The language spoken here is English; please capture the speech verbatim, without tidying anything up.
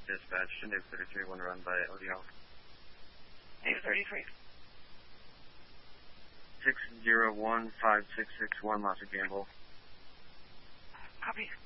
Dispatch, Shindig thirty-three, one run by O D L. Name thirty-three. six zero one five six six one, Los Gamble. Copy.